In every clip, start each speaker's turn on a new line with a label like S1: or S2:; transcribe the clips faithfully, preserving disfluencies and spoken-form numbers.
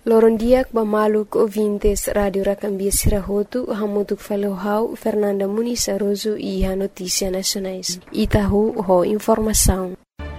S1: Lorondiak bamaluk ouvintes Radio Racambia Sirahotu, hamutuk falohau Fernanda Muniz Aroso e a Notícia Nacionais. Itahu ho informação.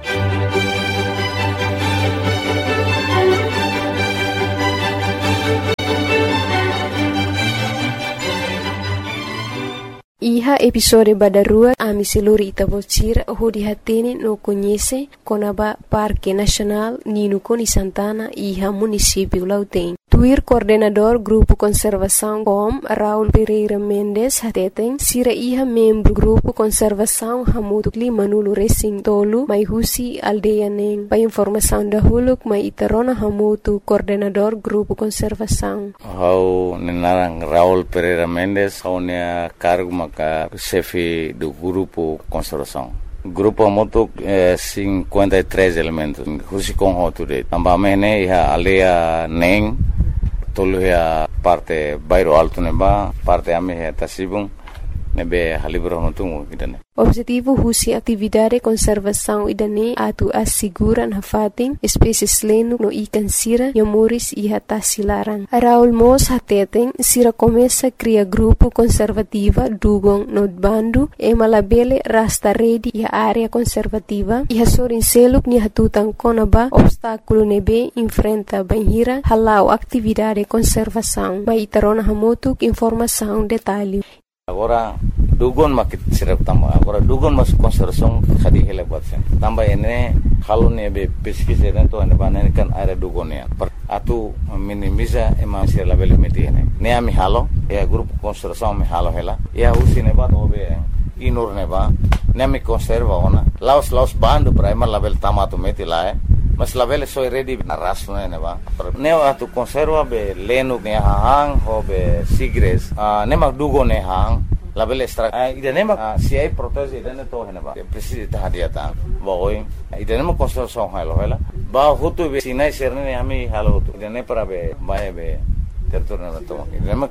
S1: Iha episode badarua ami seluri Itabocira ho dihatene no conhece Conaba Parque Nacional Nino Coni Santana iha município Lauten. Tuir coordenador Grupo Conservação Com Raul Pereira Mendes hateten sira iha membro Grupo Conservação Hamutuk Lima Nulu Racing Tolu mai husi aldeia neng. Pa informação da huluk mai itarona hamutu coordenador Grupo Conservação.
S2: Hau nenarang Raul Pereira Mendes hau nea cargo maka chefe do Grupo Conservação. Grupo moto eh, cinquenta e três elementos. Husi com hoture. Ambamene iha aldeia neng. Tolu ya parte bairro alto neba, parte ame ya tasibung nebe halibro hontungu idane.
S1: Objetivo husi atividade conservação idane atu asiguran hafating espécies lenu no ikan sira yamuris iha tasilarang. Raul Mos hateten sira começa cria grupo conservativa dugong no bandu e malabele rasta redi iha área conservativa iha sorin seluk ni hatutang konaba obstáculo nebe enfrenta banhira halau atividade conservação. Mai tarona hamutuk informação detalhe.
S2: Agora dugon makit sirap tamba agora dugon mas conservação khadi hele batsen tamba ene halone be pesquisa dentro ene banane kan area dugonia atu minimiza ema sir level medine ne ami halo e grupo conservação me halo hela e usine bat obe inur ne ba ne mi conserva ona laos laos bando primer level tamato meti la mas level so ready na raso ne ba ne atu conserva be lenu ne hang ho be sigres ne mag dugo ne hang level extra idane ma si ai protege idane to hena ba precisa ta hadia ta boy idane ma conservação halo hela ba hutu be sinai serne ami halo hutu idane para be bae be territorio na to idane ma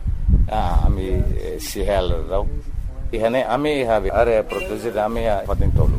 S2: ami si halo do ihane ami habe area protege ami patin tolu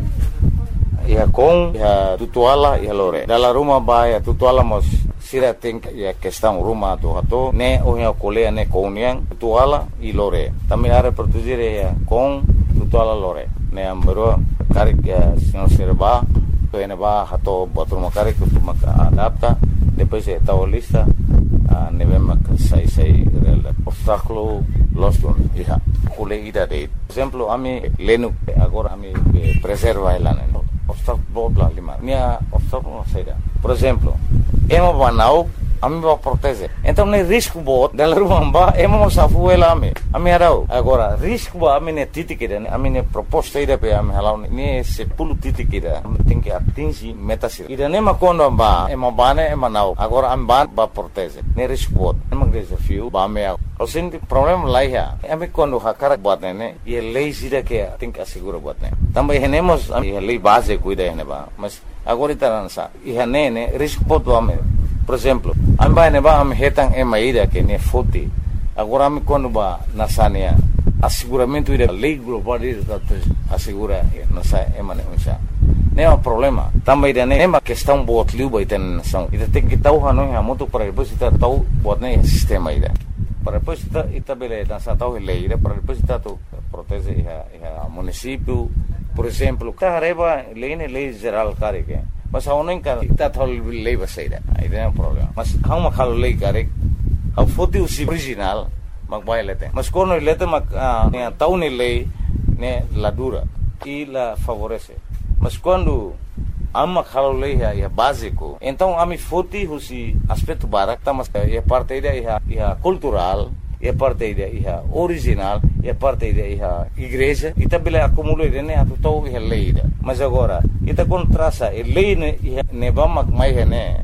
S2: iha com iha tutuala iha lore dalla rumah baia tutuala mos sira think ya questão rumah tu hato ne ohia kolea ne kouniang tutuala i lore tami are produzire ya com tutuala lore ne ambero karik ya sino sirba to ene ba hato botur karik tu maka adapta depois e tao lista ne vem sai sai rel obstáculo los don iha kule ida de exemplo ami lenu agora ami preserva elane obstáculo bla lima minha obstáculo saída por exemplo emo banau ami va proteger então ne risco bot dela rumba emo safu ela ami ami arau agora risco ba ami ne titikida ami ne proposta ida pe ami halau ne se pulu titikida tem que atingir meta sir ida ne makondo ba emo bane emo nau agora ami ban ba proteger ne risco bot emo desafio ba me o senti problema lá ya ami quando hakara bot ne e lei sida que tem que assegurar bot ne também renemos a lei base cuida ne ba mas agora itaransa e ne risco bot ba me por exemplo amba ne ba am hetang e maida que ne foti agora me quando ba nasania asseguramento ida lei global ida assegura nasa e mane unsa ne é um problema também ida ne ma questão bot liu ba iten nação ida tem que tau hanu ha moto para depois ita tau bot ne sistema ida para depois ita ita bele dança tau lei ida para depois ita tu protege a município por exemplo carreba lei ne lei geral carike mas hau nem cara tá tal lei vai sair aí não é um problema mas hau uma calo lei cara hau foti o original mag vai lete mas quando ele lete mag né tau ne lei né la dura e la favorece mas quando ama calo lei é básico então ami foti o aspecto barak tá mas é parte da é é cultural é parte da é original é parte da é igreja e também acumula né a total é lei mas agora ita contrasa e lei ne ne vamos mais né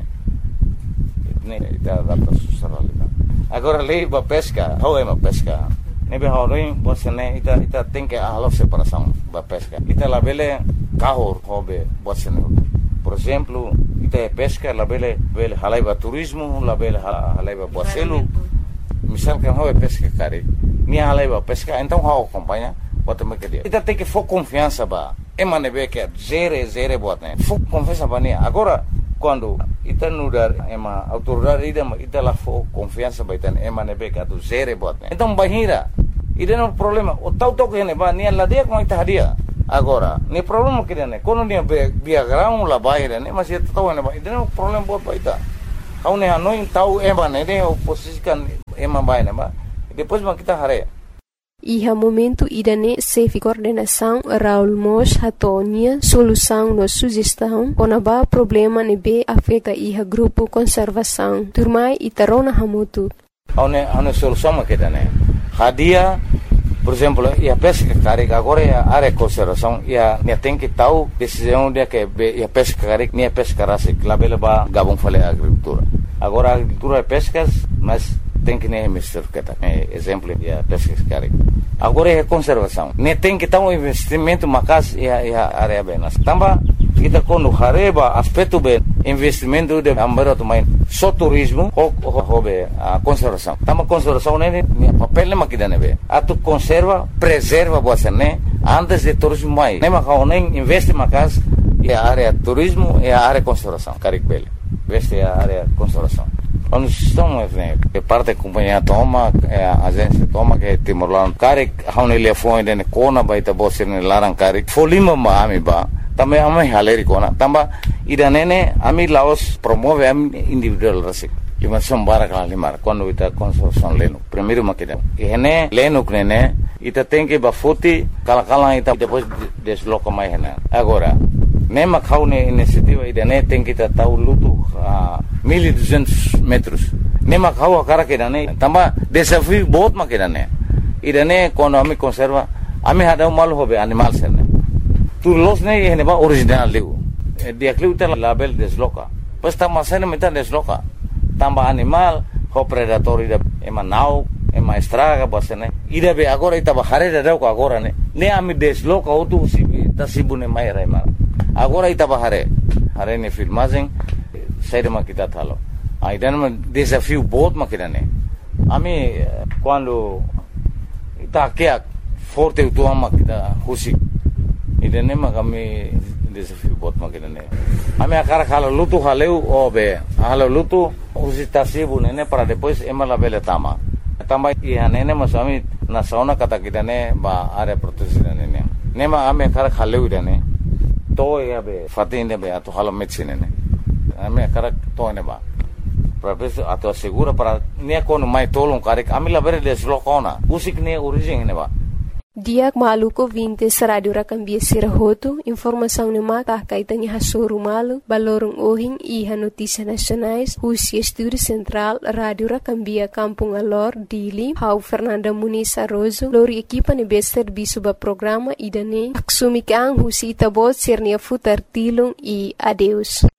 S2: ne ita data socialidade agora lei ba pesca how é uma pesca ne be horin você né ita ita tem que a separação ba pesca ita la bele carro hobe você né por exemplo ita é pesca la bele bele halaiba turismo la bele halaiba boacelo misal que how é pesca cara ni halaiba pesca então how acompanha bota me que dia ita tem que for confiança ba emane be que zere zere botne fu confiança ba ni agora quando ita nudar ema autoridade ida ita la fo confiança baitan ema nebe ka tu zere bot então bahira ida no problema o tau tau que ne ba ni la dia com ita hadia agora ni problema que ne quando ni via grão la baira ne mas ita tau ne ba ida no problema bot baita au ne hanoi tau ema ne ne o posisikan ema baina ba depois ma kita hare.
S1: Iha momento idane sefi coordenação Raul Mos hatonia solução no sugestão onaba problema nebe afeta iha grupo conservação turmai itarona hamutu.
S2: Aune aune solução makidane. Hadia, por exemplo, ia pesca carik agora ia área conservação ia ne tem que tal decisão de que ia pesca carik ne pesca rasik labela ba gabon fale agricultura. Agora a agricultura é pescas, mas tem que nem mister kata exemplo de pesca carik. Agora é conservação. Ne tem que ter um investimento macas e a área bem. Tamba kita quando hareba aspecto bem investimento de ambero também só turismo ou hobe a conservação. Tamba conservação ne papel ne makida nebe. Atu conserva, preserva você né antes de turismo mais. Ne makau nem investe macas e a área turismo e a área conservação. Carik bele. Veste a área conservação. Quando estão que parte da companhia toma a agência toma que Timor-Leste carik haune le foi de kona baita bosir ne larang carik folima ma ami ba também ami haleri kona tamba idanene ami Laos promove ami individual rasik lima sombara kala limar quando ita construção leno primeiro makida ene leno knene ita tem que bafuti kala kala ita depois desloca mais hena agora nema kaune iniciativa idane tem que tahu lutu mil e duzentos metros nema kau akara que idane tamba desafio बहुत ma que idane idane quando ami conserva ami hada mal hobe animal serne tu los ne ene ba original leu dia kluta label desloca pues tamba sene meta desloca tamba animal ho predator ida ema nau ema estraga bosene ida be agora ita ba hare da ko agora ne ne ami desloca otu sibi tasibune mai raima agora ita ba hare hare ne filmagem saída ma kita thalo aidan ma desafio बहुत ma kita ne ami quando ita que forte tu ama kita husi idan ne ma kami desafio बहुत ma kita ne ami akara khalo lutu haleu obe halo lutu husi tasibu ne para depois ema la bele tama tama ihane ne ma sami na sauna kata kita ne ba are protection ne ne ne ma ami akara khaleu ne to ya be fatinde be ato halo medicine ne ame karak to ne ba professor ato segura para ne kono mai tolong karik amila bere deslokona usik ne origin ne ba
S1: Diak maluko vinte radio rakambia sirahoto informação ne mata kaitanya hasuru malu balorong ohing iha notícia nacionais Husi Estúdio Central Radio Rakambia Kampung Alor Dili Hau Fernanda Muniz Arrozo lori equipa ne bester bisuba programa idane aksumikang Husi itabot sirnia futar tilung e adeus